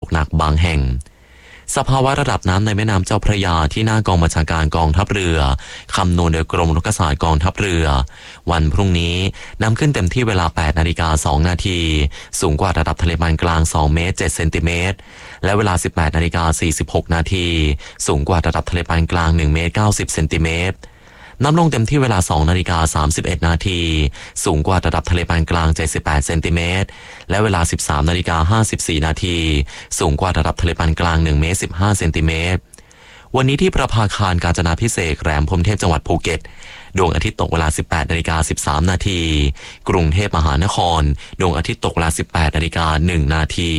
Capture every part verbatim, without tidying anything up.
หนักบางแห่งสภาวะระดับน้ำในแม่น้ำเจ้าพระยาที่หน้ากองบัญชาการกองทัพเรือคำนวณโดยกรมรุกศาสตร์กองทัพเรือวันพรุ่งนี้น้ำขึ้นเต็มที่เวลา แปดนาฬิกาสองนาทีสูงกว่าระดับทะเลปานกลางสองเมตรเจ็ดเซนติเมตรและเวลา สิบแปดนาฬิกาสี่สิบหกนาทีสูงกว่าระดับทะเลปานกลางหนึ่งเมตรเก้าสิบเซนติเมตรน้ำลงเต็มที่เวลาสองนาฬิกาสามสิบเอ็ดนาทีสูงกว่าระดับทะเลปานกลางเจ็ดสิบแปดเซนติเมตรและเวลา สิบสามนาฬิกาห้าสิบสี่นาทีสูงกว่าระดับทะเลปานกลางหนึ่งเมตรสิบห้าเซนติเมตรวันนี้ที่ประภาคารกาญจนาภิเษกแหลมพรหมเทพจังหวัดภูเก็ตดวงอาทิตย์ตกเวลา สิบแปดนาฬิกาสิบสามนาทีกรุงเทพมหานครดวงอาทิตย์ตกเวลา สิบแปดนาฬิกาหนึ่งนาที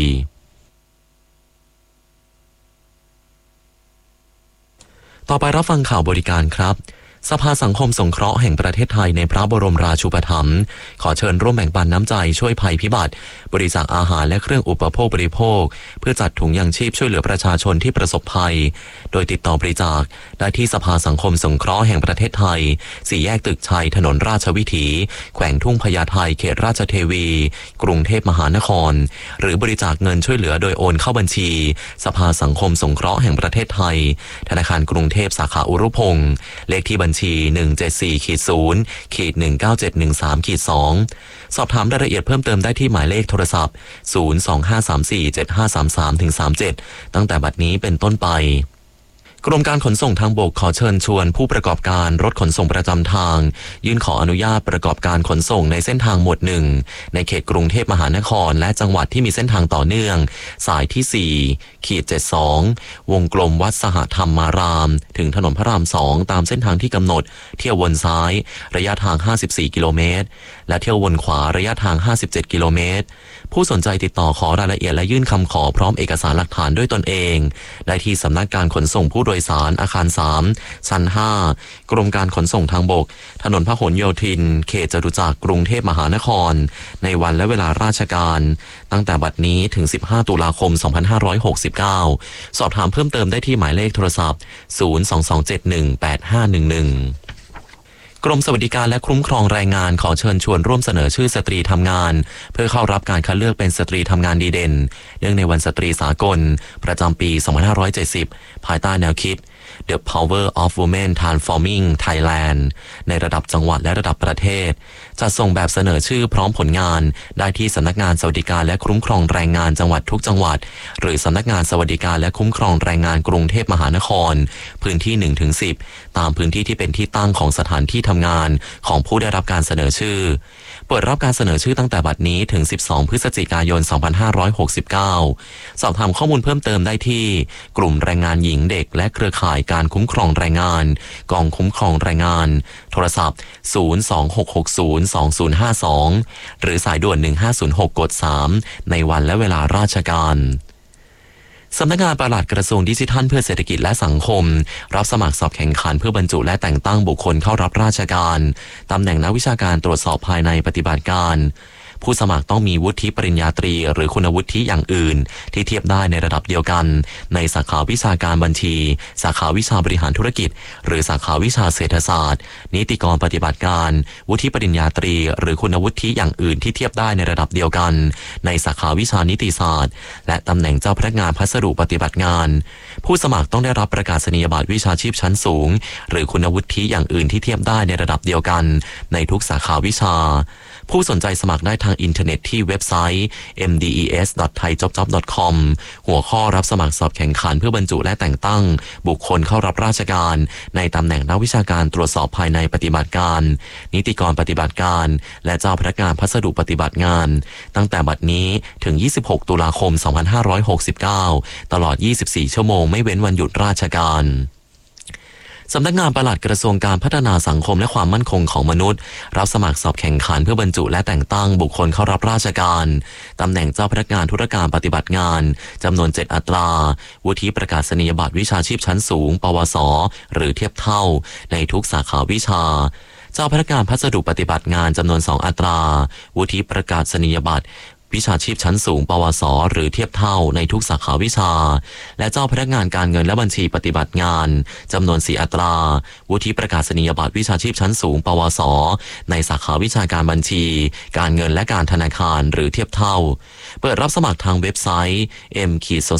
ต่อไปรับฟังข่าวบริการครับสภาสังคมสงเคราะห์แห่งประเทศไทยในพระบรมราชูปถัมภ์ขอเชิญร่วมแบ่งปันน้ำใจช่วยภัยพิบัติบริจาคอาหารและเครื่องอุปโภคบริโภคเพื่อจัดถุงยังชีพช่วยเหลือประชาชนที่ประสบภัยโดยติดต่อบริจาคได้ที่สภาสังคมสงเคราะห์แห่งประเทศไทยสี่แยกตึกชัยถนนราชวิถีแขวงทุ่งพญาไทเขตราชเทวีกรุงเทพมหานครหรือบริจาคเงินช่วยเหลือโดยโอนเข้าบัญชีสภาสังคมสงเคราะห์แห่งประเทศไทยธนาคารกรุงเทพสาขาอุรุพงศ์เลขที่บัญชีหนึ่งเจ็ดสี่ ศูนย์ หนึ่งเก้าเจ็ดหนึ่งสาม สอง สอบถามรายละเอียดเพิ่มเติมได้ที่หมายเลขโทรศัพท์ศูนย์ สอง ห้า สาม สี่ เจ็ด ห้า สาม สาม สาม เจ็ดตั้งแต่บัดนี้เป็นต้นไปกรมการขนส่งทางบกขอเชิญชวนผู้ประกอบการรถขนส่งประจำทางยื่นขออนุญาตประกอบการขนส่งในเส้นทางหมวดหนึ่งในเขตกรุงเทพมหานครและจังหวัดที่มีเส้นทางต่อเนื่องสายที่สี่ขีดเจ็ดสิบสองวงกลมวัดสหธรรมารามถึงถนนพระรามสองตามเส้นทางที่กำหนดเที่ยววนซ้ายระยะทางห้าสิบสี่กิโลเมตรและเที่ยววนขวาระยะทางห้าสิบเจ็ดกิโลเมตรผู้สนใจติดต่อขอรายละเอียดและยื่นคำขอพร้อมเอกสารหลักฐานด้วยตนเองได้ที่สำนักการขนส่งผู้โดยสารอาคารสามชั้นห้ากรมการขนส่งทางบกถนนพหลโยธินเขตจตุจักรกรุงเทพมหานครในวันและเวลาราชการตั้งแต่บัดนี้ถึงสิบห้าตุลาคมสองพันห้าร้อยหกสิบเก้าสอบถามเพิ่มเติมได้ที่หมายเลขโทรศัพท์ศูนย์ สอง สอง เจ็ด หนึ่ง แปด ห้า หนึ่ง หนึ่งกรมสวัสดิการและคุ้มครองแรงงานขอเชิญชวนร่วมเสนอชื่อสตรีทำงานเพื่อเข้ารับการคัดเลือกเป็นสตรีทำงานดีเด่นเนื่องในวันสตรีสากลประจำปีสองพันห้าร้อยเจ็ดสิบภายใต้แนวคิด The Power of Women Transforming Thailand ในระดับจังหวัดและระดับประเทศจัดส่งแบบเสนอชื่อพร้อมผลงานได้ที่สำนักงานสวัสดิการและคุ้มครองแรงงานจังหวัดทุกจังหวัดหรือสำนักงานสวัสดิการและคุ้มครองแรงงานกรุงเทพมหานครพื้นที่ หนึ่งถึงสิบ ตามพื้นที่ที่เป็นที่ตั้งของสถานที่ทำงานของผู้ได้รับการเสนอชื่อเปิดรับการเสนอชื่อตั้งแต่บัดนี้ถึงสิบสองพฤศจิกายนสองพันห้าร้อยหกสิบเก้าสอบถามข้อมูลเพิ่มเติมได้ที่กลุ่มแรงงานหญิงเด็กและเครือข่ายการคุ้มครองแรงงานกองคุ้มครองแรงงานโทรศัพท์ศูนย์ สอง หก หก ศูนย์ สอง ศูนย์ ห้า สองหรือสายด่วนหนึ่งห้าศูนย์หกกดสามในวันและเวลาราชการสำนักงานปลัดกระทรวงดิจิทัลเพื่อเศรษฐกิจและสังคมรับสมัครสอบแข่งขันเพื่อบรรจุและแต่งตั้งบุคคลเข้ารับราชการตำแหน่งนักวิชาการตรวจสอบภายในปฏิบัติการผู้สมัครต้องมีวุฒิปริญญาตรีหรือคุณวุฒิอย่างอื่นที่เทียบได้ในระดับเดียวกันในสาขาวิชาการบัญชีสาขาวิชาบริหารธุรกิจหรือสาขาวิชาเศรษฐศาสตร์นิติกรปฏิบัติการวุฒิปริญญาตรีหรือคุณวุฒิอย่างอื่นที่เทียบได้ในระดับเดียวกันในสาขาวิชานิติศาสตร์และตำแหน่งเจ้าพนักงานพัสดุปฏิบัติงานผู้สมัครต้องได้รับประกาศนียบัตรวิชาชีพชั้นสูงหรือคุณวุฒิอย่างอื่นที่เทียบได้ในระดับเดียวกันในทุกสาขาวิชาผู้สนใจสมัครได้ทางอินเทอร์เน็ตที่เว็บไซต์ เอ็ม ดี อี เอส ดอท ไทยจ็อบจ็อบ ดอท คอม หัวข้อรับสมัครสอบแข่งขันเพื่อบรรจุและแต่งตั้งบุคคลเข้ารับราชการในตำแหน่งนักวิชาการตรวจสอบภายในปฏิบัติการนิติกรปฏิบัติการและเจ้าพนักงานพัสดุปฏิบัติงานตั้งแต่บัดนี้ถึงยี่สิบหกตุลาคมสองพันห้าร้อยหกสิบเก้าตลอดยี่สิบสี่ชั่วโมงไม่เว้นวันหยุดราชการสำนักงานปลัดกระทรวงการพัฒนาสังคมและความมั่นคงของมนุษย์รับสมัครสอบแข่งขันเพื่อบรรจุและแต่งตั้งบุคคลเข้ารับราชการตำแหน่งเจ้าพนักงานธุรการปฏิบัติงานจำนวนเจ็ดอัตราวุฒิประกาศนียบัตรวิชาชีพชั้นสูงปวสหรือเทียบเท่าในทุกสาขาวิชาเจ้าพนักงานพัสดุปฏิบัติงานจำนวนสองอัตราวุฒิประกาศนียบัตรวิชาชีพชั้นสูงปวสหรือเทียบเท่าในทุกสาขาวิชาและเจ้าพนักงานการเงินและบัญชีปฏิบัติงานจำนวนสี่อัตราวุฒิประกาศนียบัตรวิชาชีพชั้นสูงปวสในสาขาวิชาการบัญชีการเงินและการธนาคารหรือเทียบเท่าเปิดรับสมัครทางเว็บไซต์ เอ็ม